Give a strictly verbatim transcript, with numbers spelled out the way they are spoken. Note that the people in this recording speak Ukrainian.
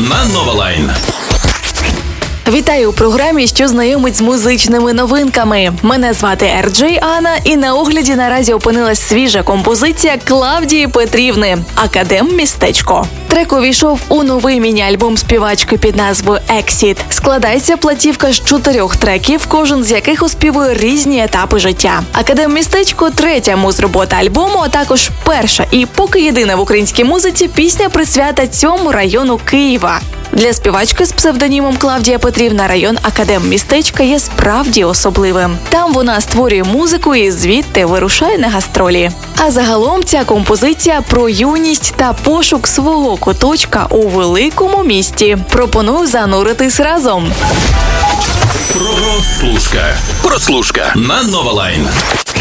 на Новалайн. Вітаю у програмі, що знайомить з музичними новинками. Мене звати Ер Джей Анна, і на огляді наразі опинилась свіжа композиція Клавдії Петрівни «Академ-містечко». Трек увійшов у новий міні-альбом співачки під назвою «Exit». Складається платівка з чотирьох треків, кожен з яких оспівує різні етапи життя. «Академ-містечко» – третя муз-робота альбому, а також перша і поки єдина в українській музиці пісня присвята цьому району Києва. Для співачки з псевдонімом Клавдія Петрівна район Академ-містечка є справді особливим. Там вона створює музику і звідти вирушає на гастролі. А загалом ця композиція про юність та пошук свого куточка у великому місті. Пропоную зануритись разом. Прослушка. Прослушка на Новалайн.